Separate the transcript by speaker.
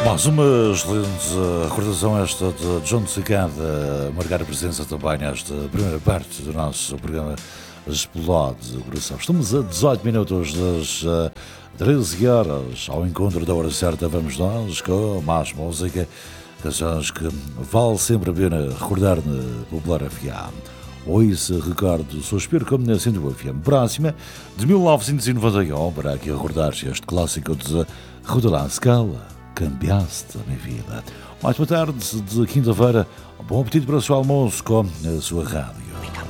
Speaker 1: Mais uma excelente recordação esta de John Cicada, marcar a presença também nesta primeira parte do nosso programa Explode o Coração. Estamos a 18 minutos das 13 horas, ao encontro da hora certa vamos nós com mais música, canções que vale sempre a pena recordar na Popular FM. Hoje recordo Suspiro como na Centro FM próxima de 1991, para aqui recordar-se este clássico de Roland Scala. Cambiaste a minha vida. Mais boa tarde de quinta-feira. Bom apetite para o seu almoço com a sua rádio.